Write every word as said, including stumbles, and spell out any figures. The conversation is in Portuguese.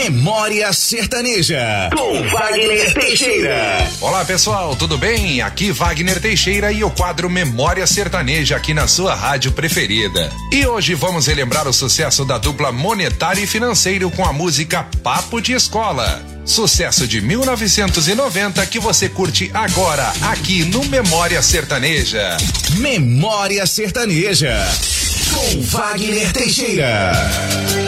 Memória Sertaneja, com Wagner Teixeira. Olá pessoal, tudo bem? Aqui Wagner Teixeira e o quadro Memória Sertaneja aqui na sua rádio preferida. E hoje vamos relembrar o sucesso da dupla Monetário e Financeiro com a música Papo de Escola. Sucesso de mil novecentos e noventa que você curte agora aqui no Memória Sertaneja. Memória Sertaneja, com Wagner Teixeira.